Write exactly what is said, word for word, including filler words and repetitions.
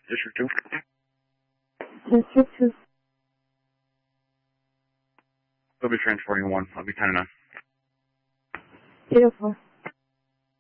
District two. District two. They'll be transporting one. I'll be ten and nine. eight oh four.